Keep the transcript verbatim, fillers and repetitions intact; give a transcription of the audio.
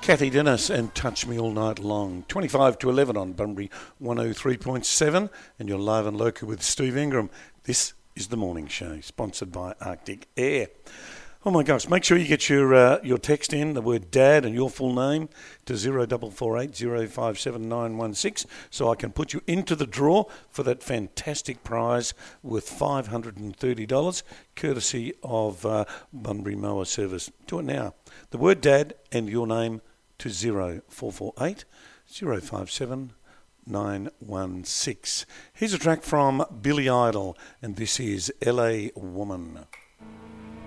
Kathy Dennis and Touch Me All Night Long. twenty-five to eleven on Bunbury one oh three point seven, and you're live and local with Steve Ingram. This is The Morning Show, sponsored by Arctic Air. Oh my gosh, make sure you get your uh, your text in, the word dad and your full name, to zero four four eight zero five seven nine one six, so I can put you into the draw for that fantastic prize worth five hundred thirty dollars, courtesy of uh, Bunbury Mower Service. Do it now. The word dad and your name to zero four four eight zero five seven nine one six. Here's a track from Billy Idol, and this is L A Woman.